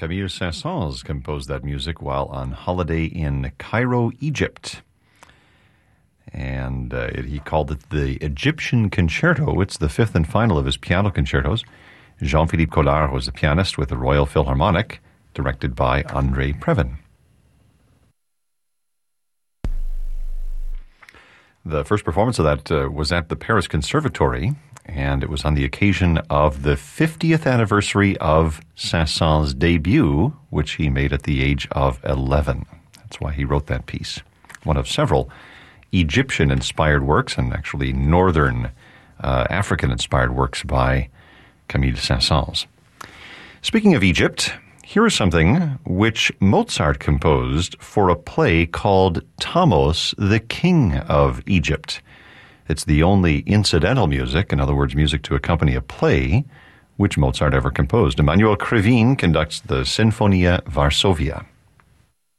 Camille Saint-Saëns composed that music while on holiday in Cairo, Egypt. And he called it the Egyptian Concerto. It's the fifth and final of his piano concertos. Jean-Philippe Collard was the pianist with the Royal Philharmonic, directed by André Previn. The first performance of that was at the Paris Conservatory, and it was on the occasion of the 50th anniversary of Saint-Saëns' debut, which he made at the age of 11. That's why he wrote that piece. One of several Egyptian-inspired works, and actually northern African-inspired works by Camille Saint-Saëns. Speaking of Egypt, here is something which Mozart composed for a play called Thamos, the King of Egypt. It's the only incidental music, in other words, music to accompany a play, which Mozart ever composed. Emmanuel Krivine conducts the Sinfonia Varsovia.